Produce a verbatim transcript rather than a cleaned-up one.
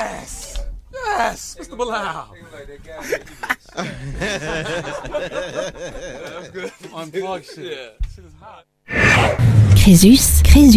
Yes! Yes! Mister Bilal! That's good. Unplug shit. Yeah. Shit is hot. Crésus, Crésus.